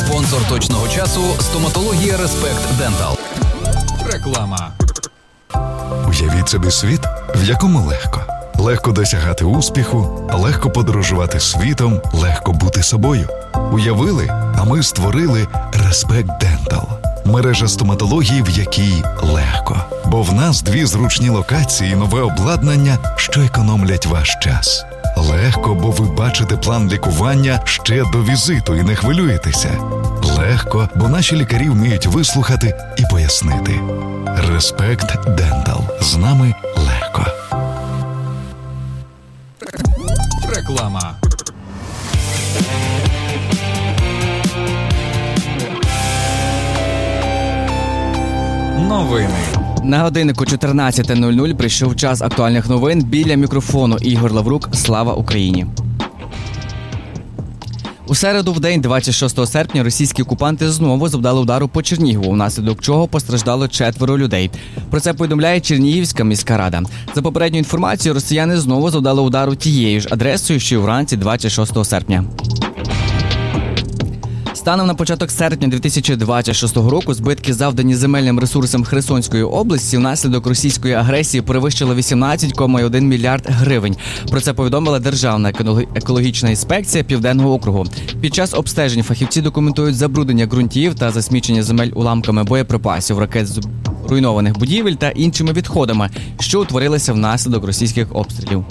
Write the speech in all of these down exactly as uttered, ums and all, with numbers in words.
Спонсор точного часу – стоматологія Респект Дентал. Реклама. Уявіть собі світ, в якому легко. Легко досягати успіху, легко подорожувати світом, легко бути собою. Уявили, а ми створили Респект Дентал. Мережа стоматології, в якій легко. Бо в нас дві зручні локації і нове обладнання, що економлять ваш час. Легко, бо ви бачите план лікування ще до візиту і не хвилюєтеся. Легко, бо наші лікарі вміють вислухати і пояснити. Респект Дентал. З нами легко. Реклама. Новини. На годиннику чотирнадцята нуль нуль прийшов час актуальних новин. Біля мікрофону Ігор Лаврук. Слава Україні! У середу, в день двадцять шостого серпня, російські окупанти знову завдали удару по Чернігову, внаслідок чого постраждало четверо людей. Про це повідомляє Чернігівська міська рада. За попередньою інформацією, росіяни знову завдали удару тією ж адресою, що й вранці двадцять шостого серпня. Станом на початок серпня дві тисячі двадцять шостого року збитки, завдані земельним ресурсам Херсонської області, внаслідок російської агресії перевищили вісімнадцять цілих один мільярд гривень. Про це повідомила Державна екологічна інспекція Південного округу. Під час обстежень фахівці документують забруднення ґрунтів та засмічення земель уламками боєприпасів, ракет з руйнованих будівель та іншими відходами, що утворилися внаслідок російських обстрілів.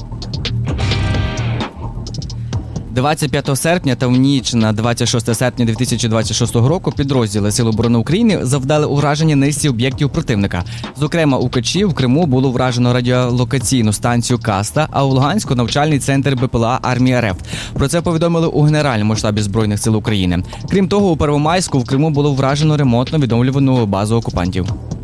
двадцять п'ятого серпня та в ніч на двадцять шостого серпня дві тисячі двадцять шостого року підрозділи Сил оборони України завдали ураження низці об'єктів противника. Зокрема, у Качі в Криму було вражено радіолокаційну станцію Каста, а у Луганську – навчальний центр БПЛА армії РФ. Про це повідомили у Генеральному штабі Збройних сил України. Крім того, у Первомайську в Криму було вражено ремонтно-відновлювану базу окупантів.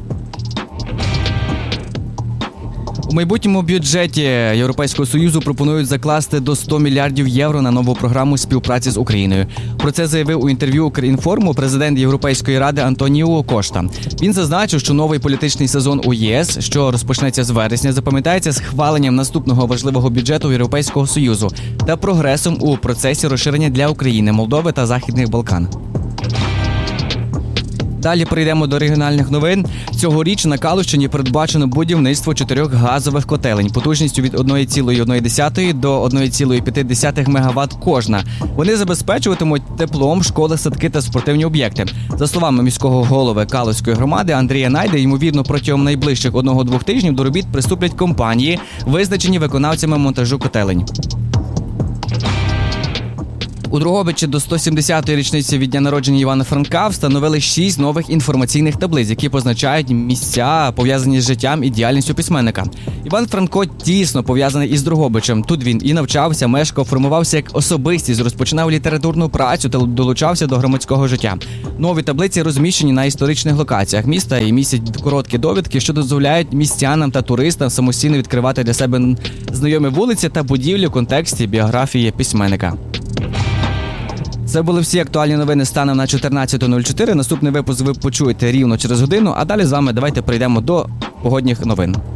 У майбутньому бюджеті Європейського Союзу пропонують закласти до сто мільярдів євро на нову програму співпраці з Україною. Про це заявив у інтерв'ю «Укрінформу» президент Європейської ради Антоніо Кошта. Він зазначив, що новий політичний сезон у ЄС, що розпочнеться з вересня, запам'ятається схваленням наступного важливого бюджету Європейського Союзу та прогресом у процесі розширення для України, Молдови та Західних Балкан. Далі перейдемо до регіональних новин. Цьогоріч на Калущині передбачено будівництво чотирьох газових котелень потужністю від одна ціла одна десята до одна ціла п'ять мегаватт кожна. Вони забезпечуватимуть теплом школи, садки та спортивні об'єкти. За словами міського голови Калуської громади Андрія Найди, ймовірно, протягом найближчих одного-двох тижнів до робіт приступлять компанії, визначені виконавцями монтажу котелень. У Дрогобичі до сто сімдесятої річниці від дня народження Івана Франка встановили шість нових інформаційних таблиць, які позначають місця, пов'язані з життям і діяльністю письменника. Іван Франко тісно пов'язаний із Дрогобичем. Тут він і навчався, мешкав, формувався як особистість, розпочинав літературну працю та долучався до громадського життя. Нові таблиці розміщені на історичних локаціях міста і містять короткі довідки, що дозволяють містянам та туристам самостійно відкривати для себе знайомі вулиці та будівлі в контексті біографії письменника. Це були всі актуальні новини станом на чотирнадцята нуль чотири. Наступний випуск ви почуєте рівно через годину, а далі з вами давайте перейдемо до погодних новин.